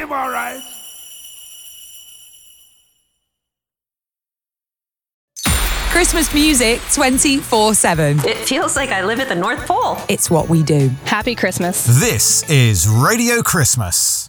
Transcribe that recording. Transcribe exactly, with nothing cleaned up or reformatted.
him all right. Christmas music twenty-four seven. It feels like I live at the North Pole. It's what we do. Happy Christmas. This is Radio Christmas.